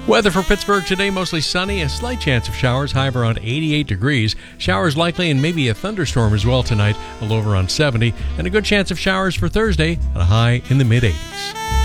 Weather for Pittsburgh today, mostly sunny, a slight chance of showers, high of around 88 degrees. Showers likely and maybe a thunderstorm as well tonight, a low of around 70, and a good chance of showers for Thursday at a high in the mid-80s.